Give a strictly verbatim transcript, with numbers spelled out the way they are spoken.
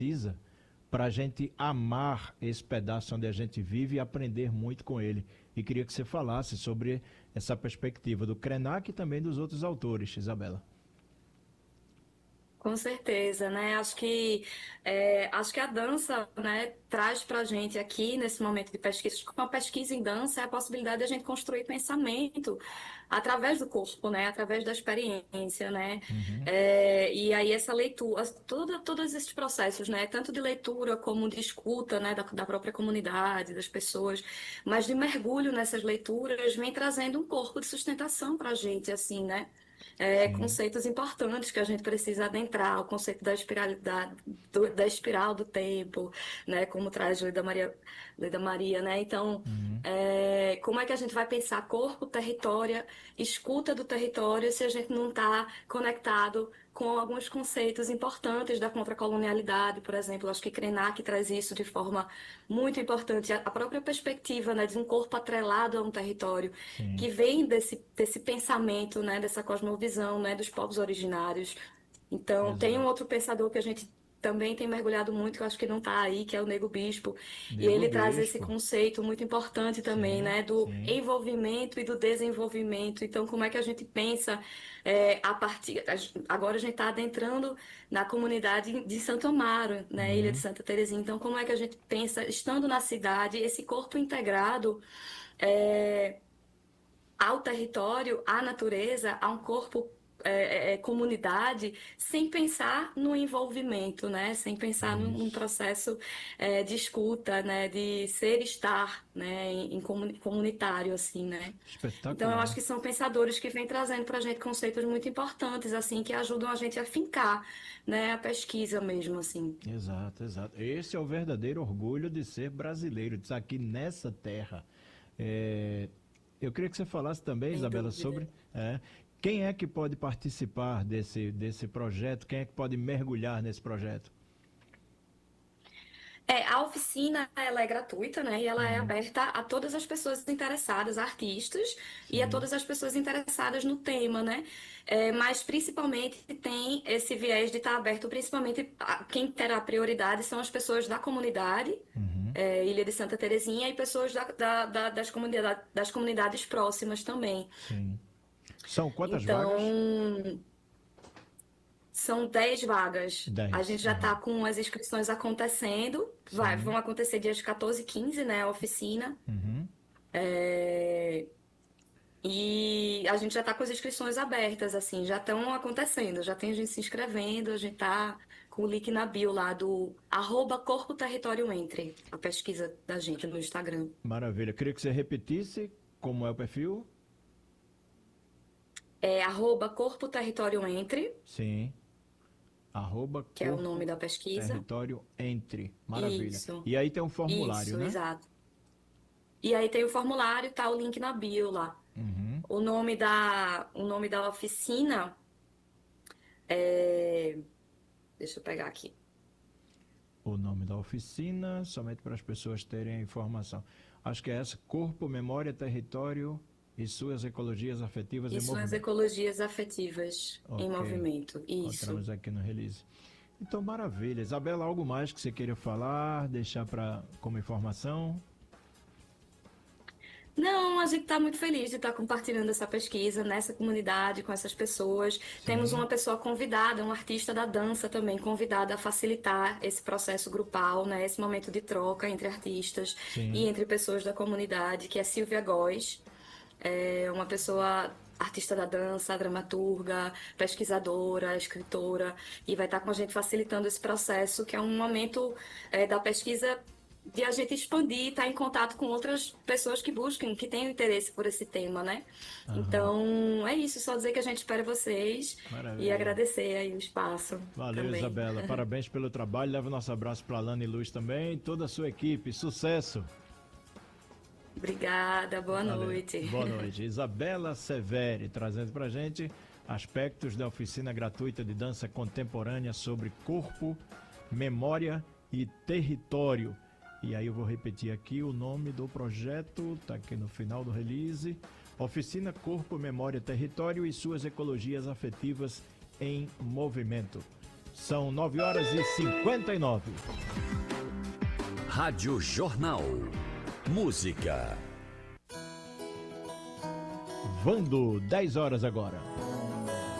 precisa para a gente amar esse pedaço onde a gente vive e aprender muito com ele. E queria que você falasse sobre essa perspectiva do Krenak e também dos outros autores, Isabela. Com certeza, né? Acho que, é, acho que a dança, né, traz para a gente aqui, nesse momento de pesquisa, com a pesquisa em dança, é a possibilidade de a gente construir pensamento através do corpo, né? Através da experiência, né? Uhum. É, e aí essa leitura, tudo, todos esses processos, né? Tanto de leitura como de escuta, né? Da, da própria comunidade, das pessoas, mas de mergulho nessas leituras, vem trazendo um corpo de sustentação para a gente, assim, né? É, Sim. conceitos importantes que a gente precisa adentrar, o conceito da espiralidade, do- da espiral do tempo, né, como traz Leda Maria, Leda Maria, né? Então, Uhum. é, como é que a gente vai pensar corpo, território, escuta do território, se a gente não está conectado com alguns conceitos importantes da contracolonialidade, por exemplo? Acho que Krenak traz isso de forma muito importante, a a própria perspectiva, né, de um corpo atrelado a um território Sim. que vem desse, desse pensamento, né, dessa cosmovisão, né, dos povos originários. Então, tem um Exato. outro pensador que a gente também tem mergulhado muito, que eu acho que não está aí, que é o Nego Bispo, e Nego ele traz esse Bispo. conceito muito importante também, Sim, né, do sim. envolvimento e do desenvolvimento. Então, como é que a gente pensa é, a partir... Agora a gente está adentrando na comunidade de Santo Amaro, né, Ilha de Uhum. Santa Terezinha. Então, como é que a gente pensa, estando na cidade, esse corpo integrado é, ao território, à natureza, a um corpo, é, é, é, comunidade, sem pensar no envolvimento, né? Sem pensar num, num Isso. processo é, de escuta, né? De ser estar, né? Em, em comuni- comunitário, assim, né? Então, eu acho Espetacular. que são pensadores que vêm trazendo para a gente conceitos muito importantes, assim, que ajudam a gente a fincar, né? A pesquisa mesmo, assim. Exato, exato. Esse é o verdadeiro orgulho de ser brasileiro, de estar aqui nessa terra. É, eu queria que você falasse também, Sem Isabela, dúvida. sobre é, quem é que pode participar desse, desse projeto, quem é que pode mergulhar nesse projeto. É, a oficina ela é gratuita, né? E ela é Uhum. aberta a todas as pessoas interessadas, artistas e a Sim. todas as pessoas interessadas no tema, né? É, mas principalmente tem esse viés de estar aberto, principalmente a- quem terá prioridade são as pessoas da comunidade, Uhum. é, Ilha de Santa Terezinha, e pessoas da- da- da- das, comunidade, das comunidades próximas também. Sim. São quantas vagas? Então, são dez vagas. A Dez. gente já está Uhum. com as inscrições acontecendo. Vai, vão Sim. acontecer dias quatorze e quinze, né? A oficina. Uhum. É, E a gente já está com as inscrições abertas, assim, já estão acontecendo. Já tem gente se inscrevendo. A gente tá com o link na bio lá do arroba Corpo Território Entre, a pesquisa da gente no Instagram. Maravilha. Queria que você repetisse como é o perfil. É arroba Corpo Território Entre, Sim. Arroba que é o nome corpo da pesquisa. território entre. Maravilha. Isso, E aí tem um formulário, isso, né? exato. E aí tem o formulário, tá o link na bio lá. Uhum. O nome da, o nome da oficina é. Deixa eu pegar aqui. O nome da oficina, somente para as pessoas terem a informação. Acho que é essa: Corpo, Memória, Território e suas ecologias afetivas em E suas movimento. ecologias afetivas em Ok. movimento. Isso. Encontramos aqui no release. Então, maravilha. Isabela, algo mais que você queira falar, deixar para como informação? Não, a gente está muito feliz de estar compartilhando essa pesquisa nessa comunidade, com essas pessoas. Temos Sim, uma pessoa convidada, um artista da dança também, convidada a facilitar esse processo grupal, né? Esse momento de troca entre artistas e sim. entre pessoas da comunidade, que é Silvia Góes. É uma pessoa artista da dança, dramaturga, pesquisadora, escritora, e vai estar com a gente facilitando esse processo, que é um momento é, da pesquisa de a gente expandir, estar em contato com outras pessoas que busquem, que tenham interesse por esse tema, né? Aham. Então, é isso, só dizer que a gente espera vocês e Maravilha. agradecer aí o espaço Valeu, também. Isabela. Parabéns pelo trabalho. Leva o nosso abraço para a Lana e Luz também e toda a sua equipe. Sucesso! Obrigada, boa Valeu. noite. Boa noite. Isabela Severi trazendo para gente aspectos da oficina gratuita de dança contemporânea sobre corpo, memória e território. E aí eu vou repetir aqui o nome do projeto, tá aqui no final do release. Oficina Corpo, Memória, Território e suas ecologias afetivas em movimento. São nove horas e cinquenta e nove. Rádio Jornal. Música. Vando, dez horas agora.